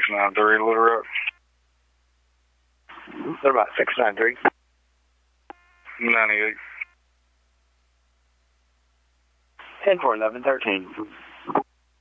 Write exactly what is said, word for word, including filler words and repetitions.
six nine three, Little Rock. What about six nine three? ninety-eight. ten four eleven thirteen.